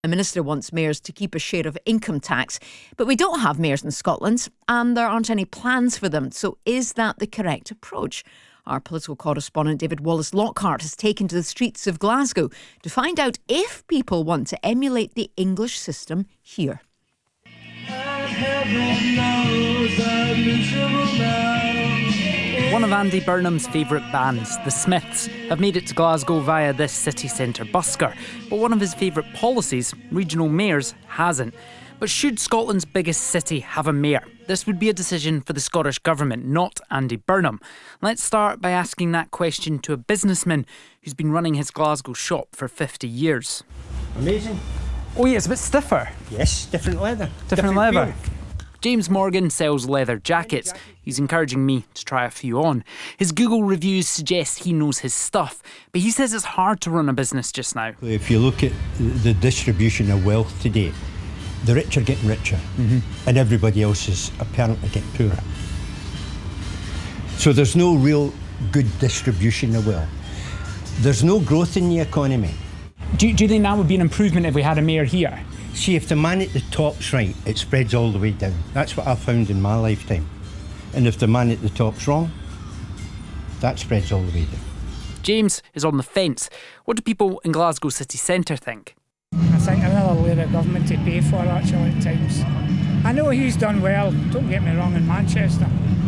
The Minister wants mayors to keep a share of income tax, but we don't have mayors in Scotland and there aren't any plans for them. So is that the correct approach? Our political correspondent David Wallace-Lockhart has taken to the streets of Glasgow to find out if people want to emulate the English system here. One of Andy Burnham's favourite bands, The Smiths, have made it to Glasgow via this city centre busker. But one of his favourite policies, regional mayors, hasn't. But should Scotland's biggest city have a mayor? This would be a decision for the Scottish Government, not Andy Burnham. Let's start by asking that question to a businessman who's been running his Glasgow shop for 50 years. Amazing. Oh yeah, it's a bit stiffer. Yes, different leather. Different leather. feel. James Morgan sells leather jackets. He's encouraging me to try a few on. His Google reviews suggest he knows his stuff, but he says it's hard to run a business just now. If you look at the distribution of wealth today, the rich are getting richer, and everybody else is apparently getting poorer. So there's no real good distribution of wealth. There's no growth in the economy. Do you think that would be an improvement if we had a mayor here? See, if the man at the top's right, it spreads all the way down. That's what I've found in my lifetime. And if the man at the top's wrong, that spreads all the way down. James is on the fence. What do people in Glasgow city centre think? I think another layer of government to pay for actually at times. I know he's done well, don't get me wrong, in Manchester,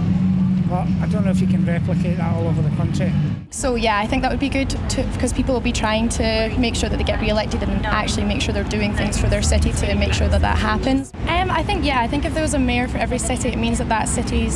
but I don't know if you can replicate that all over the country. So yeah, I think that would be good because people will be trying to make sure that they get re-elected and actually make sure they're doing things for their city to make sure that that happens. I think if there was a mayor for every city, it means that city's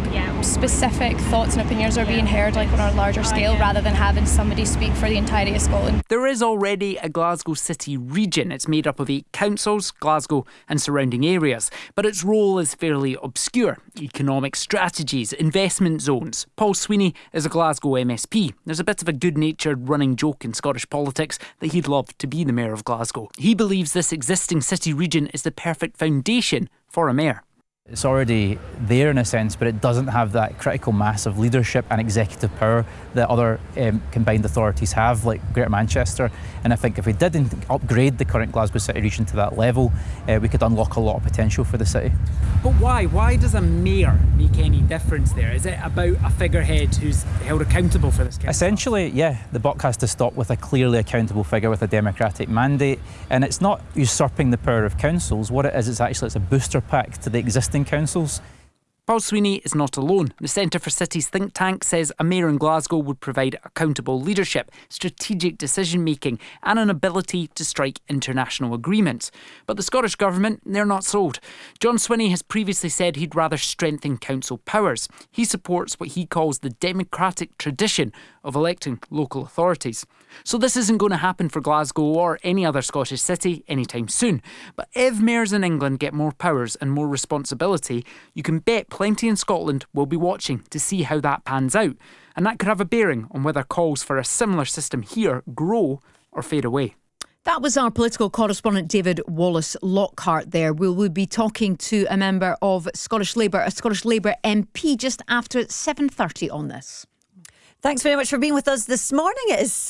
specific thoughts and opinions are being heard on a larger scale rather than having somebody speak for the entirety of Scotland. There is already a Glasgow city region. It's made up of 8 councils, Glasgow and surrounding areas, but its role is fairly obscure. Economic strategies, investment zones. Paul Sweeney is a Glasgow MSP. There's a bit of a good-natured running joke in Scottish politics that he'd love to be the mayor of Glasgow. He believes this existing city region is the perfect foundation for a mayor. It's already there in a sense, but it doesn't have that critical mass of leadership and executive power that other combined authorities have, like Greater Manchester. And I think if we did upgrade the current Glasgow City region to that level, we could unlock a lot of potential for the city. But why? Why does a mayor make any difference there? Is it about a figurehead who's held accountable for this kind of Essentially, yeah, the buck has to stop with a clearly accountable figure with a democratic mandate. And it's not usurping the power of councils. What it is, it's a booster pack to the existing councils. Paul Sweeney is not alone. The Centre for Cities think tank says a mayor in Glasgow would provide accountable leadership, strategic decision-making and an ability to strike international agreements. But the Scottish Government, they're not sold. John Swinney has previously said he'd rather strengthen council powers. He supports what he calls the democratic tradition of electing local authorities. So this isn't going to happen for Glasgow or any other Scottish city anytime soon. But if mayors in England get more powers and more responsibility, you can bet plenty in Scotland will be watching to see how that pans out. And that could have a bearing on whether calls for a similar system here grow or fade away. That was our political correspondent David Wallace-Lockhart there. We'll be talking to a member of Scottish Labour, a Scottish Labour MP, just after 7:30 on this. Thanks very much for being with us this morning. It is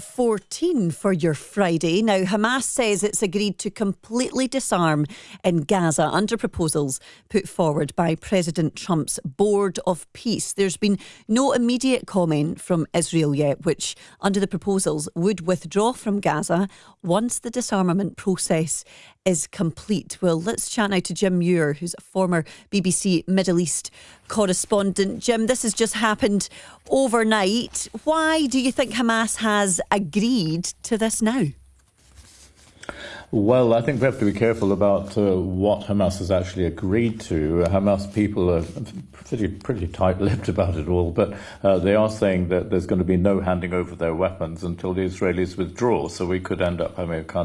7:14 for your Friday. Now, Hamas says it's agreed to completely disarm in Gaza under proposals put forward by President Trump's Board of Peace. There's been no immediate comment from Israel yet, which, under the proposals, would withdraw from Gaza once the disarmament process is complete. Well, let's chat now to Jim Muir, who's a former BBC Middle East correspondent. Jim, this has just happened overnight. Why do you think Hamas has agreed to this now? Well, I think we have to be careful about what Hamas has actually agreed to. Hamas people are pretty tight-lipped about it all, but they are saying that there's going to be no handing over their weapons until the Israelis withdraw. So we could end up having a kind